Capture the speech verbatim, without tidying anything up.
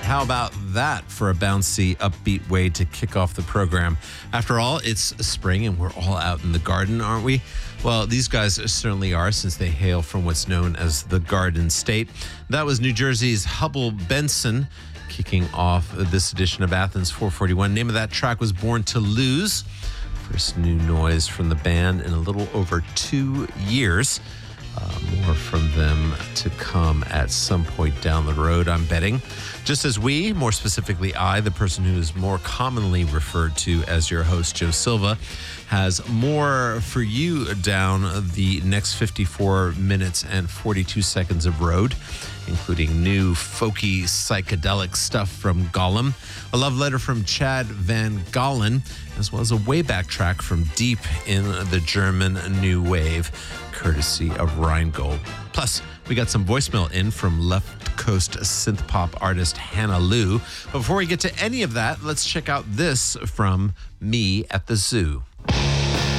How about that for a bouncy, upbeat way to kick off the program? After all, it's spring and we're all out in the garden, aren't we? Well, these guys certainly are, since they hail from what's known as the Garden State. That was New Jersey's Hubble Benson, kicking off this edition of Athens four forty-one. Name of that track was Born to Lose. First new noise from the band in a little over two years. Uh, more from them to come at some point down the road, I'm betting. Just as we, more specifically I, the person who is more commonly referred to as your host, Joe Silva, has more for you down the next fifty-four minutes and forty-two seconds of road, including new folky psychedelic stuff from Gollum, a love letter from Chad Van Gallen, as well as a wayback track from deep in the German new wave, courtesy of Rheingold. Plus, we got some voicemail in from left coast synth pop artist Hannah Lou. But before we get to any of that, let's check out this from Me at the Zoo.